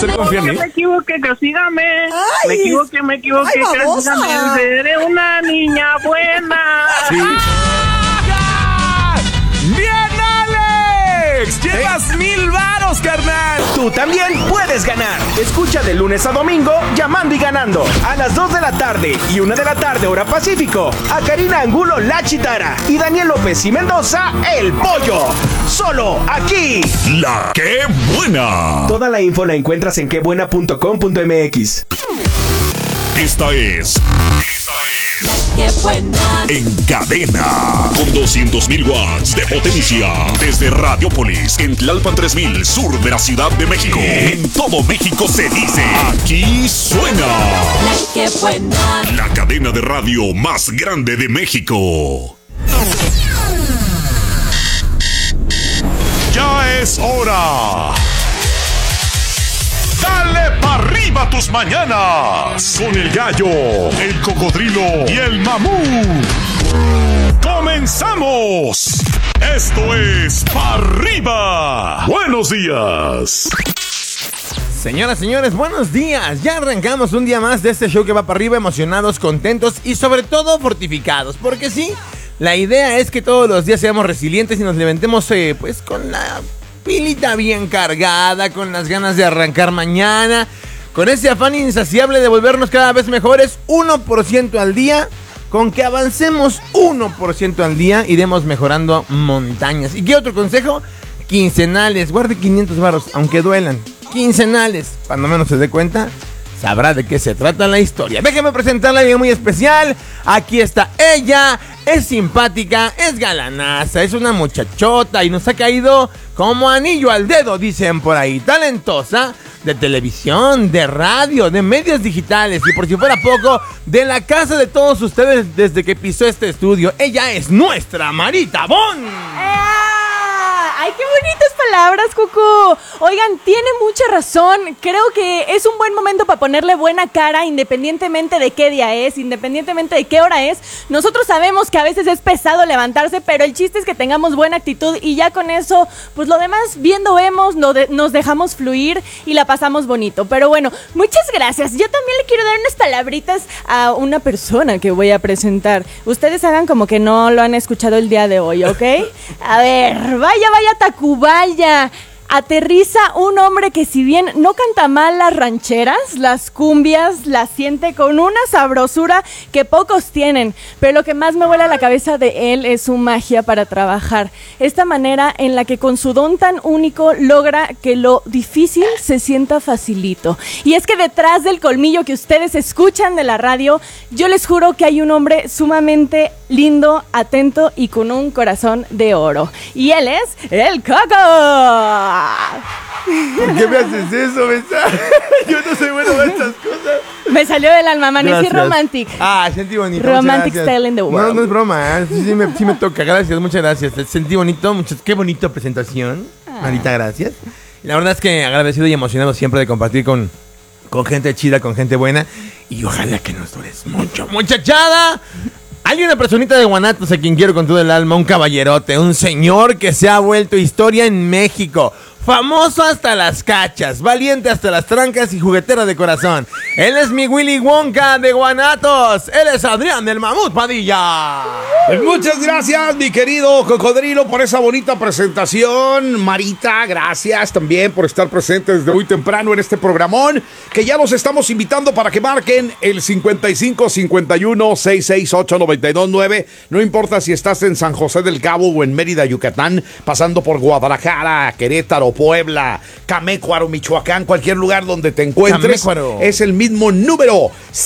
¿Usted confía en mí? Me equivoqué, castígame. Ay. Me equivoqué, Ay, babosa. castígame. Seré una niña buena. Sí. ¡Bien, Alex! ¡Llevas 1,000 varos, carnal! Tú también puedes ganar. Escucha de lunes a domingo Llamando y Ganando a las 2 de la tarde y 1 de la tarde hora Pacífico a Karina Angulo La Chitara y Daniel López y Mendoza El Pollo. Solo aquí. La Qué Buena. Toda la info la encuentras en quebuena.com.mx. Esta es ¡Qué buena! En Cadena, con 200,000 watts de potencia. Desde Radiopolis, en Tlalpan 3000, sur de la Ciudad de México. En todo México se dice, aquí suena ¡Qué buena! la cadena de radio más grande de México. Ya es hora. Dale pa' arriba tus mañanas con el gallo, el cocodrilo y el mamú. ¡Comenzamos! Esto es Pa' Arriba. Buenos días. Señoras, señores, buenos días. Ya arrancamos un día más de este show que va para arriba, emocionados, contentos y sobre todo fortificados. Porque sí, la idea es que todos los días seamos resilientes y nos levantemos pues con la pilita bien cargada, con las ganas de arrancar mañana, con ese afán insaciable de volvernos cada vez mejores, 1% al día. Con que avancemos 1% al día, iremos mejorando montañas. ¿Y qué otro consejo? Quincenales, guarde 500 varos, aunque duelan. Quincenales, cuando menos se dé cuenta, sabrá de qué se trata la historia. Déjeme presentarla a alguien muy especial. Aquí está ella, es simpática, es galanaza, es una muchachota y nos ha caído como anillo al dedo, dicen por ahí. Talentosa, de televisión, de radio, de medios digitales y por si fuera poco, de la casa de todos ustedes desde que pisó este estudio. Ella es nuestra Marita Bon. ¡Ay, qué bonitas palabras, Cucu! Oigan, tiene mucha razón. Creo que es un buen momento para ponerle buena cara, independientemente de qué día es, independientemente de qué hora es. Nosotros sabemos que a veces es pesado levantarse, pero el chiste es que tengamos buena actitud y ya con eso, pues lo demás viendo vemos, nos dejamos fluir y la pasamos bonito. Pero bueno, muchas gracias. Yo también le quiero dar unas palabritas a una persona que voy a presentar. Ustedes hagan como que no lo han escuchado el día de hoy, ¿ok? A ver, vaya Tacubaya. Aterriza un hombre que si bien no canta mal las rancheras, las cumbias, las siente con una sabrosura que pocos tienen, pero lo que más me vuela la cabeza de él es su magia para trabajar. Esta manera en la que con su don tan único logra que lo difícil se sienta facilito. Y es que detrás del colmillo que ustedes escuchan de la radio, yo les juro que hay un hombre sumamente lindo, atento y con un corazón de oro. Y él es el Coco. ¿Por qué me haces eso, Besa? Yo no soy bueno de estas cosas. Me salió del alma, amanecí Gracias. romantic. Ah, sentí bonito. Romantic style in the world. No es broma, sí me toca. Gracias, muchas gracias. Sentí bonito, qué bonita presentación. Marita, gracias. Y la verdad es que agradecido y emocionado siempre de compartir con gente chida, con gente buena. Y ojalá que nos dures mucho, muchachada. Hay una personita de Guanatos a quien quiero con todo el alma, un caballerote, un señor que se ha vuelto historia en México. Famoso hasta las cachas, valiente hasta las trancas y juguetera de corazón. Él es mi Willy Wonka de Guanatos. Él es Adrián del Mamut Padilla. Pues muchas gracias, mi querido cocodrilo, por esa bonita presentación. Marita, gracias también por estar presente desde muy temprano en este programón, que ya los estamos invitando para que marquen el 55 51 668 929. No importa si estás en San José del Cabo o en Mérida, Yucatán, pasando por Guadalajara, Querétaro, Puebla, Camécuaro, Michoacán, cualquier lugar donde te encuentres. Camécuaro. Es el mismo número,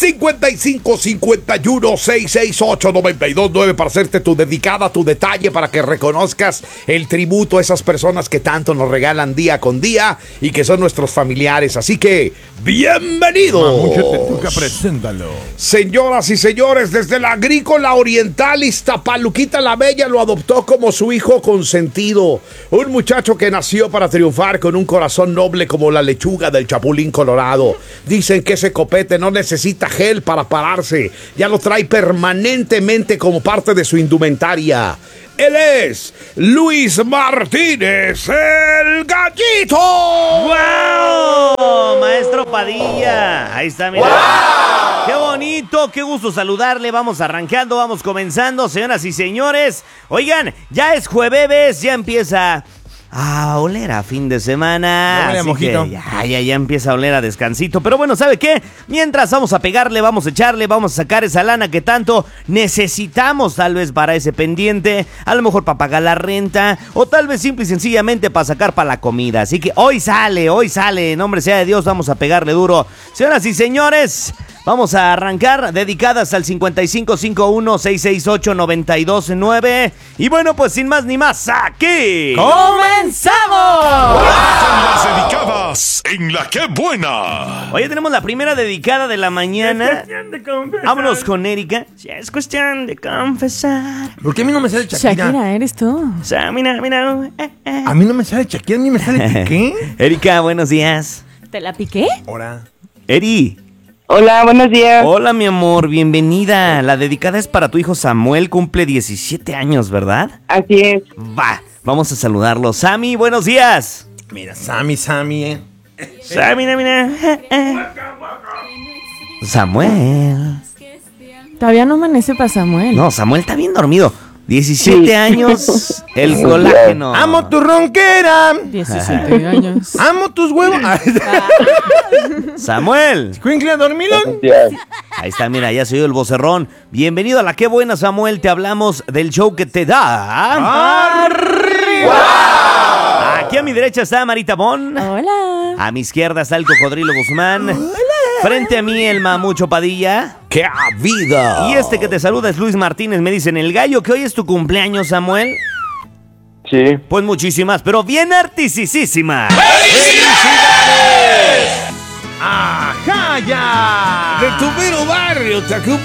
55 51 668 929, para hacerte tu dedicada, tu detalle, para que reconozcas el tributo a esas personas que tanto nos regalan día con día y que son nuestros familiares. Así que, ¡bienvenidos! Preséntalo. Señoras y señores, desde la Agrícola Oriental, Iztapaluquita la Bella lo adoptó como su hijo consentido. Un muchacho que nació para triunfar, con un corazón noble como la lechuga del Chapulín Colorado. Dicen que ese copete no necesita gel para pararse, ya lo trae permanentemente como parte de su indumentaria. Él es Luis Martínez, el Gallito. ¡Wow! Padilla. Ahí está, mira. ¡Wow! ¡Qué bonito! ¡Qué gusto saludarle! Vamos arrancando, vamos comenzando, señoras y señores. Oigan, ya es jueves, ya empieza a oler a fin de semana. Así que ya empieza a oler a descansito. Pero bueno, ¿sabe qué? Mientras vamos a pegarle, vamos a echarle, vamos a sacar esa lana que tanto necesitamos tal vez para ese pendiente. A lo mejor para pagar la renta o tal vez simple y sencillamente para sacar para la comida. Así que hoy sale, en nombre sea de Dios, vamos a pegarle duro. Señoras y señores, vamos a arrancar dedicadas al 5551-668-929. Y bueno, pues sin más ni más, aquí ¡comenzamos! Son las dedicadas en La Que Buena. Oye, tenemos la primera dedicada de la mañana. Vámonos con Erika. Ya es cuestión de confesar. ¿Por qué a mí no me sale Shakira? Shakira, eres tú. O sea, mira. A mí no me sale Shakira, a mí me sale Piqué. Erika, buenos días. ¿Te la piqué? Ahora. Eri. Hola, buenos días. Hola, mi amor, bienvenida. La dedicada es para tu hijo Samuel, cumple 17 años, ¿verdad? Así es. Va, vamos a saludarlo. Sammy, buenos días. Mira, Sammy. Sammy, mira. Samuel. Todavía no amanece para Samuel. No, Samuel está bien dormido. 17 años, el colágeno. ¡Amo tu ronquera! 17 años. ¡Amo tus huevos! Samuel. ¡Cuincle, dormilón! Ahí está, mira, ya se oyó el vocerrón. Bienvenido a La Que Buena, Samuel. Te hablamos del show que te da ¡arriba! Aquí a mi derecha está Marita Bon. Hola. A mi izquierda está el Cocodrilo Guzmán. Hola. Frente a mí el Mamucho Padilla. ¡Qué vida! Y este que te saluda es Luis Martínez. Me dicen, el gallo, que hoy es tu cumpleaños, Samuel. Sí. Pues muchísimas, pero bien artisísimas. ¡Ajá, ya! De tu mero barrio, te